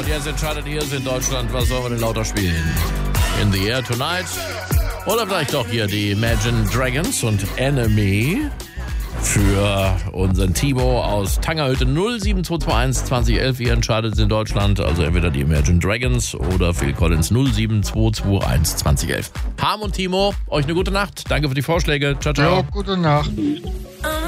jetzt entscheidet ihr es in Deutschland, was sollen wir denn lauter spielen? In the Air Tonight? Oder vielleicht doch hier die Imagine Dragons und Enemy für unseren Timo aus Tangerhütte 07221 2011. Ihr entscheidet es in Deutschland, also entweder die Imagine Dragons oder Phil Collins 07221 2011. Harm und Timo, euch eine gute Nacht. Danke für die Vorschläge. Ciao, ciao. Ja, gute Nacht.